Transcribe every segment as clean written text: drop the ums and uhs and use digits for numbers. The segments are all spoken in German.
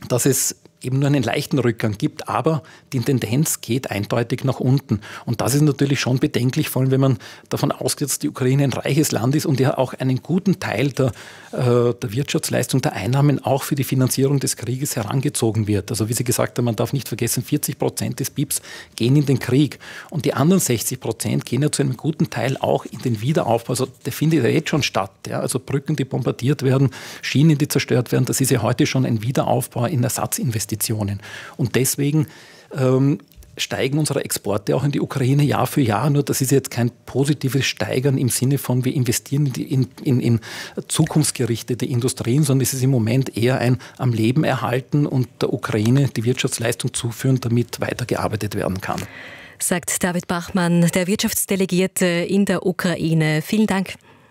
dass es eben nur einen leichten Rückgang gibt, aber die Tendenz geht eindeutig nach unten. Und das ist natürlich schon bedenklich, vor allem wenn man davon ausgeht, dass die Ukraine ein reiches Land ist und ja auch einen guten Teil der Wirtschaftsleistung, der Einnahmen auch für die Finanzierung des Krieges herangezogen wird. Also wie Sie gesagt haben, man darf nicht vergessen, 40% des BIPs gehen in den Krieg und die anderen 60% gehen ja zu einem guten Teil auch in den Wiederaufbau. Also der findet ja jetzt schon statt. Ja? Also Brücken, die bombardiert werden, Schienen, die zerstört werden, das ist ja heute schon ein Wiederaufbau in Ersatzinvestitionen. Und deswegen steigen unsere Exporte auch in die Ukraine Jahr für Jahr. Nur das ist jetzt kein positives Steigern im Sinne von, wir investieren in zukunftsgerichtete Industrien, sondern es ist im Moment eher ein am Leben erhalten und der Ukraine die Wirtschaftsleistung zuführen, damit weitergearbeitet werden kann. Sagt David Bachmann, der Wirtschaftsdelegierte in der Ukraine. Vielen Dank.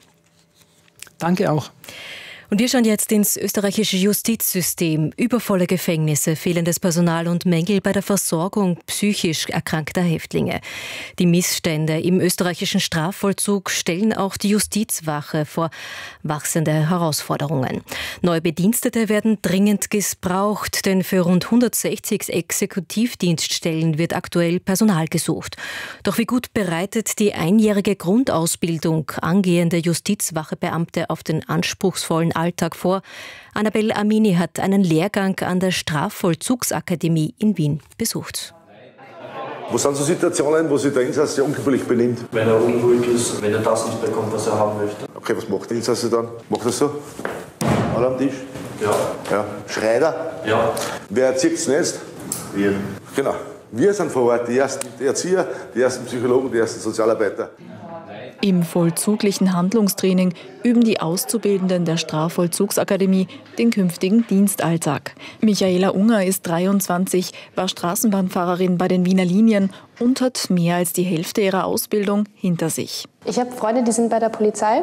Danke auch. Und wir schauen jetzt ins österreichische Justizsystem. Übervolle Gefängnisse, fehlendes Personal und Mängel bei der Versorgung psychisch erkrankter Häftlinge. Die Missstände im österreichischen Strafvollzug stellen auch die Justizwache vor wachsende Herausforderungen. Neue Bedienstete werden dringend gebraucht, denn für rund 160 Exekutivdienststellen wird aktuell Personal gesucht. Doch wie gut bereitet die einjährige Grundausbildung angehende Justizwachebeamte auf den anspruchsvollen Alltag vor? Annabelle Amini hat einen Lehrgang an der Strafvollzugsakademie in Wien besucht. Was sind so Situationen, wo sich der Insasse ungebührlich benimmt? Wenn er unruhig ist, wenn er das nicht bekommt, was er haben möchte. Okay, was macht der Insasse dann? Macht er so? Alle am Tisch? Ja. Schreit er? Ja. Wer erzieht es nicht? Wir. Genau. Wir sind vor Ort, die ersten Erzieher, die ersten Psychologen, die ersten Sozialarbeiter. Im vollzuglichen Handlungstraining üben die Auszubildenden der Strafvollzugsakademie den künftigen Dienstalltag. Michaela Unger ist 23, war Straßenbahnfahrerin bei den Wiener Linien und hat mehr als die Hälfte ihrer Ausbildung hinter sich. Ich habe Freunde, die sind bei der Polizei.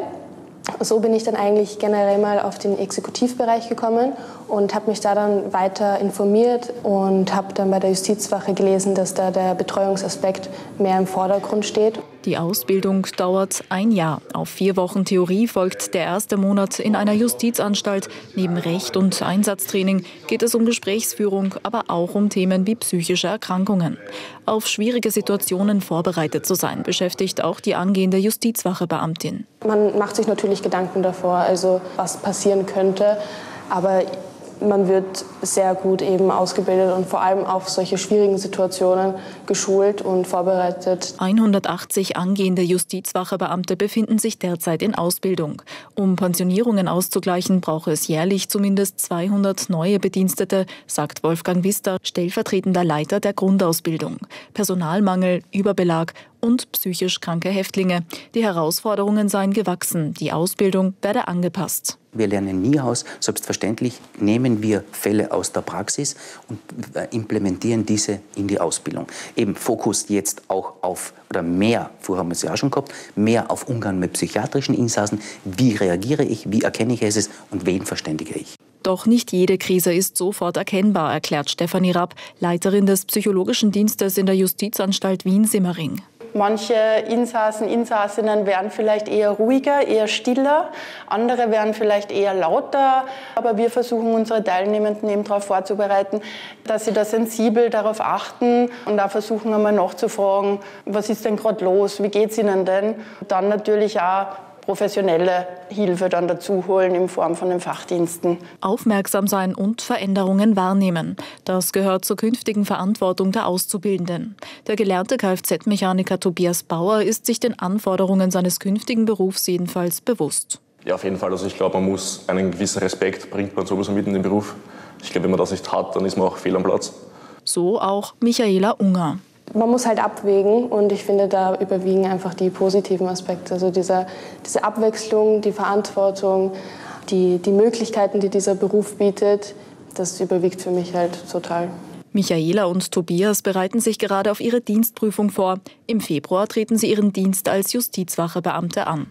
So bin ich dann eigentlich generell mal auf den Exekutivbereich gekommen und habe mich da dann weiter informiert und habe dann bei der Justizwache gelesen, dass da der Betreuungsaspekt mehr im Vordergrund steht. Die Ausbildung dauert ein Jahr. Auf 4 Wochen Theorie folgt der erste Monat in einer Justizanstalt. Neben Recht und Einsatztraining geht es um Gesprächsführung, aber auch um Themen wie psychische Erkrankungen. Auf schwierige Situationen vorbereitet zu sein, beschäftigt auch die angehende Justizwachebeamtin. Man macht sich natürlich Gedanken davor, also was passieren könnte, aber man wird sehr gut eben ausgebildet und vor allem auf solche schwierigen Situationen geschult und vorbereitet. 180 angehende Justizwachebeamte befinden sich derzeit in Ausbildung. Um Pensionierungen auszugleichen, brauche es jährlich zumindest 200 neue Bedienstete, sagt Wolfgang Wister, stellvertretender Leiter der Grundausbildung. Personalmangel, Überbelag und psychisch kranke Häftlinge. Die Herausforderungen seien gewachsen, die Ausbildung werde angepasst. Wir lernen nie aus. Selbstverständlich nehmen wir Fälle aus der Praxis und implementieren diese in die Ausbildung. Eben Fokus jetzt auch auf, oder mehr, vorher haben wir es ja auch schon gehabt, mehr auf Umgang mit psychiatrischen Insassen. Wie reagiere ich, wie erkenne ich es und wen verständige ich? Doch nicht jede Krise ist sofort erkennbar, erklärt Stefanie Rapp, Leiterin des psychologischen Dienstes in der Justizanstalt Wien-Simmering. Manche Insassen, Insassinnen werden vielleicht eher ruhiger, eher stiller, andere werden vielleicht eher lauter. Aber wir versuchen unsere Teilnehmenden eben darauf vorzubereiten, dass sie da sensibel darauf achten und da versuchen einmal nachzufragen, was ist denn gerade los, wie geht es Ihnen denn? Und dann natürlich auch professionelle Hilfe dann dazu holen in Form von den Fachdiensten. Aufmerksam sein und Veränderungen wahrnehmen. Das gehört zur künftigen Verantwortung der Auszubildenden. Der gelernte Kfz-Mechaniker Tobias Bauer ist sich den Anforderungen seines künftigen Berufs jedenfalls bewusst. Ja, auf jeden Fall. Also ich glaube, man muss einen gewissen Respekt bringt man sowieso mit in den Beruf. Ich glaube, wenn man das nicht hat, dann ist man auch fehl am Platz. So auch Michaela Unger. Man muss halt abwägen und ich finde, da überwiegen einfach die positiven Aspekte. Also diese Abwechslung, die Verantwortung, die Möglichkeiten, die dieser Beruf bietet, das überwiegt für mich halt total. Michaela und Tobias bereiten sich gerade auf ihre Dienstprüfung vor. Im Februar treten sie ihren Dienst als Justizwachebeamte an.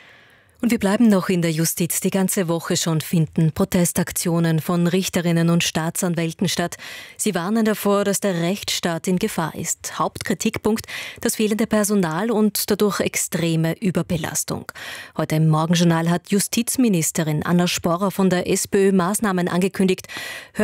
Und wir bleiben noch in der Justiz. Die ganze Woche schon finden Protestaktionen von Richterinnen und Staatsanwälten statt. Sie warnen davor, dass der Rechtsstaat in Gefahr ist. Hauptkritikpunkt: das fehlende Personal und dadurch extreme Überbelastung. Heute im Morgenjournal hat Justizministerin Anna Sporrer von der SPÖ Maßnahmen angekündigt.